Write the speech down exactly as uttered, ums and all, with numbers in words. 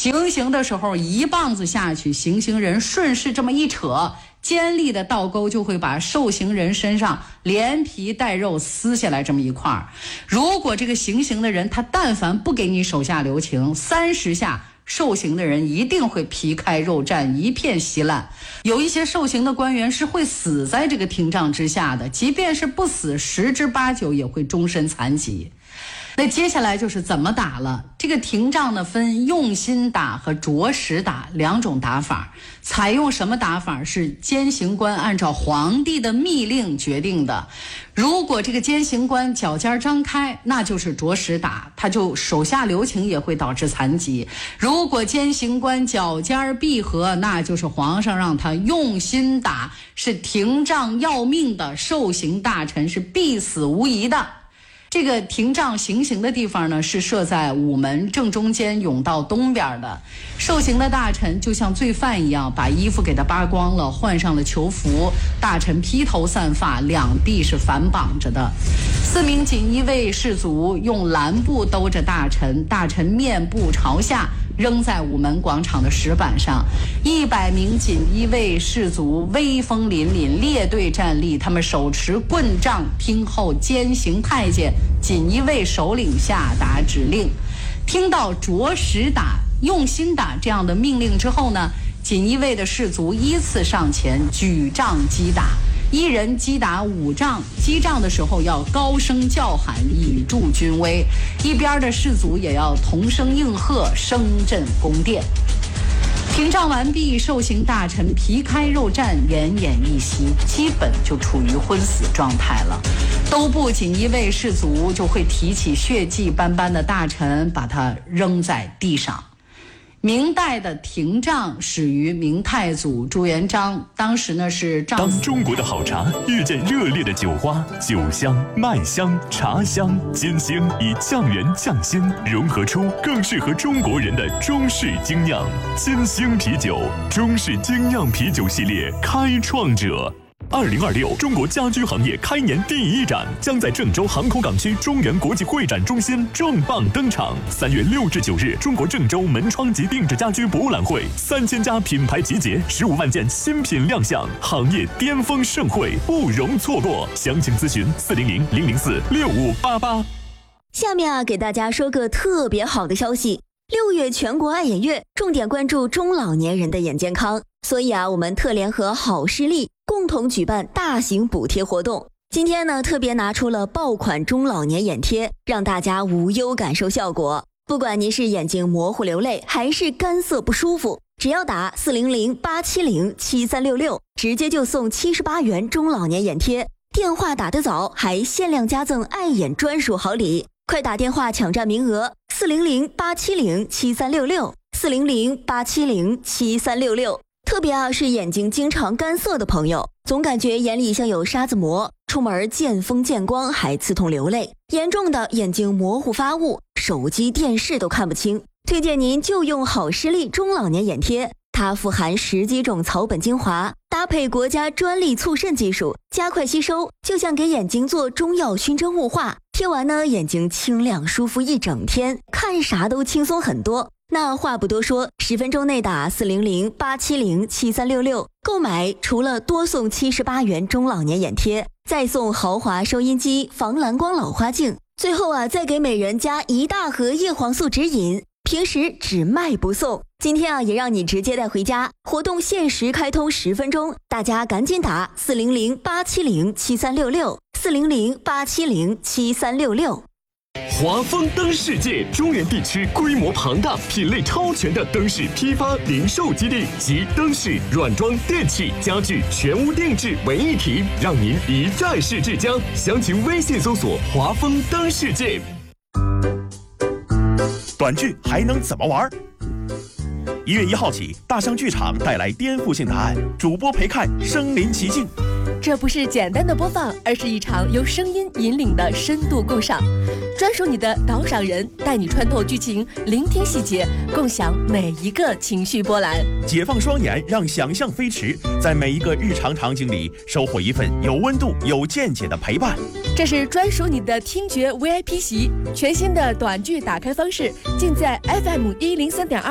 行刑的时候一棒子下去，行刑人顺势这么一扯，尖利的倒钩就会把受刑人身上连皮带肉撕下来这么一块儿。如果这个行刑的人他但凡不给你手下留情，三十下受刑的人一定会皮开肉绽，一片稀烂。有一些受刑的官员是会死在这个廷杖之下的，即便是不死，十之八九也会终身残疾。那接下来就是怎么打了。这个廷杖呢，分用心打和着实打两种打法。采用什么打法是监刑官按照皇帝的密令决定的。如果这个监刑官脚尖张开，那就是着实打，他就手下留情也会导致残疾。如果监刑官脚尖闭合，那就是皇上让他用心打，是廷杖要命的，受刑大臣是必死无疑的。这个廷杖行刑的地方呢，是设在午门正中间甬道东边的。受刑的大臣就像罪犯一样，把衣服给他扒光了，换上了囚服，大臣披头散发，两臂是反绑着的。四名锦衣卫士卒用蓝布兜着大臣，大臣面部朝下扔在午门广场的石板上。一百名锦衣卫士卒威风凛凛，列队站立，他们手持棍杖，听候监刑太监锦衣卫首领下达指令。听到着实打、用心打这样的命令之后呢，锦衣卫的士卒依次上前举杖击打，一人击打五杖，击杖的时候要高声叫喊，以助军威。一边的士卒也要同声应和，声震宫殿。廷杖完毕，受刑大臣皮开肉绽，奄奄一息，基本就处于昏死状态了。兜部锦衣卫士卒就会提起血迹斑斑的大臣，把他扔在地上。明代的廷杖始于明太祖朱元璋，当时呢是杖。 当中国的好茶遇见热烈的酒花，酒香、麦香、茶香、金星以酱源酱鲜融合出更适合中国人的中式精酿。金星啤酒，中式精酿啤酒系列开创者。二零二六中国家居行业开年第一展将在郑州航空港区中原国际会展中心重磅登场。三月六至九日，中国郑州门窗及定制家居博物览会，三千家品牌集结，十五万件新品亮相，行业巅峰盛会不容错过。详情咨询四零零零零四六五八八。 下面啊，给大家说个特别好的消息。六月全国爱眼月，重点关注中老年人的眼健康，所以啊，我们特联合好视力共同举办大型补贴活动。今天呢，特别拿出了爆款中老年眼贴，让大家无忧感受效果。不管您是眼睛模糊流泪，还是干涩不舒服，只要打四零零八七零七三六六，直接就送七十八元中老年眼贴。电话打得早，还限量加赠爱眼专属好礼，快打电话抢占名额。四零零八七零七三六六，四零零八七零七三六六。特别啊，是眼睛经常干涩的朋友，总感觉眼里像有沙子膜，出门见风见光还刺痛流泪，严重的眼睛模糊发雾，手机电视都看不清。推荐您就用好视力中老年眼贴，它富含十几种草本精华，搭配国家专利促渗技术，加快吸收，就像给眼睛做中药熏蒸雾化。贴完呢，眼睛清亮舒服一整天，看啥都轻松很多。那话不多说，十分钟内打四零零八七零七三六六，购买除了多送七十八元中老年眼贴，再送豪华收音机、防蓝光老花镜，最后啊，再给每人加一大盒叶黄素指引，平时只卖不送。今天啊，也让你直接带回家，活动限时开通十分钟，大家赶紧打四零零八七零七三六六，四零零八七零七三六六。 华丰灯世界中原地区规模庞大、品类超全的灯饰批发零售基地，集灯饰、软装、电器、家具全屋定制为一体，让您一站式至江。详情微信搜索“华丰灯世界”。 短剧还能怎么玩？一月一号起，大象剧场带来颠覆性答案，主播陪看身临其境。 这不是简单的播放，而是一场由声音引领的深度共赏，专属你的导赏人，带你穿透剧情，聆听细节，共享每一个情绪波澜。 解放双眼，让想象飞驰，在每一个日常场景里收获一份有温度、有见解的陪伴。 这是专属你的听觉 V I P 席，全新的短剧打开方式，尽在 F M 一零三点二。